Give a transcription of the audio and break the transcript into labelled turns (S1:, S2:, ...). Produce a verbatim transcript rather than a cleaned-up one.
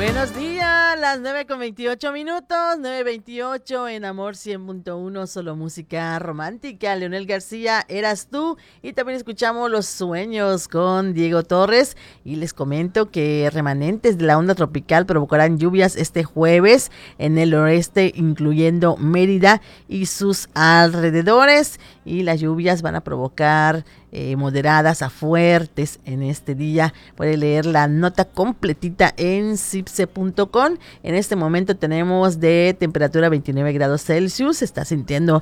S1: Buenos días, las nueve con veintiocho minutos, nueve veintiocho en Amor cien punto uno, solo música romántica. Leonel García, Eras tú. Y también escuchamos Los Sueños con Diego Torres. Y les comento que remanentes de la onda tropical provocarán lluvias este jueves en el oeste, incluyendo Mérida y sus alrededores. Y las lluvias van a provocar eh, moderadas a fuertes en este día. Puede leer la nota completita en cipse punto com. En este momento tenemos de temperatura veintinueve grados Celsius. Se está sintiendo